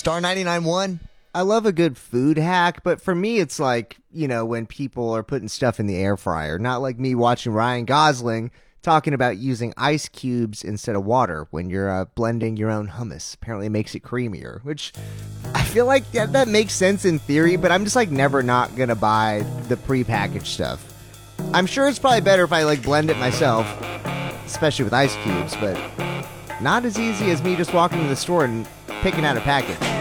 Star 99.1. I love a good food hack, but for me, it's like, when people are putting stuff in the air fryer, not like me watching Ryan Gosling talking about using ice cubes instead of water when you're blending your own hummus. Apparently it makes it creamier, which I feel like that makes sense in theory, but I'm just like never not going to buy the prepackaged stuff. I'm sure it's probably better if I like blend it myself, especially with ice cubes, but not as easy as me just walking to the store and picking out a package.